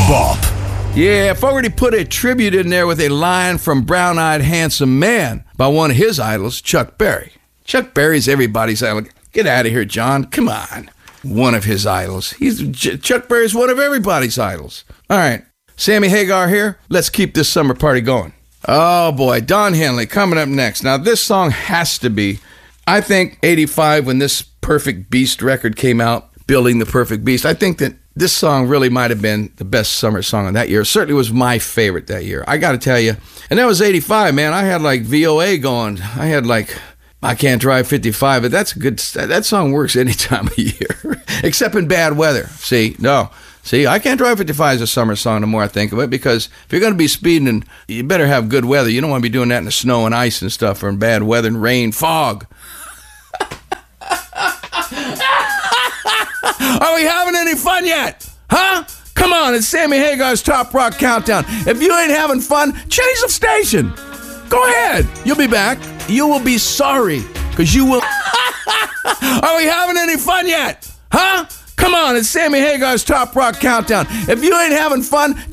Bop. Yeah, Fogerty put a tribute in there with a line from Brown Eyed Handsome Man by one of his idols, Chuck Berry. Chuck Berry's everybody's idol. Get out of here, John. Come on. One of his idols. Chuck Berry's one of everybody's idols. All right, Sammy Hagar here. Let's keep this summer party going. Oh, boy, Don Henley coming up next. Now, this song has to be, I think, 85 when this Perfect Beast record came out, Building the Perfect Beast. I think that this song really might have been the best summer song of that year. It certainly was my favorite that year. I got to tell you. And that was 85, man. I had like VOA going. I had like I Can't Drive 55, but that's a good. That song works any time of year, except in bad weather. See, I Can't Drive 55 is a summer song the more I think of it, because if you're going to be speeding, you better have good weather. You don't want to be doing that in the snow and ice and stuff, or in bad weather and rain, fog. Are we having any fun yet? Huh? Come on, it's Sammy Hagar's Top Rock Countdown. If you ain't having fun, change the station. Go ahead. You'll be back. You will be sorry, because you will. Are we having any fun yet? Huh? Come on, it's Sammy Hagar's Top Rock Countdown. If you ain't having fun,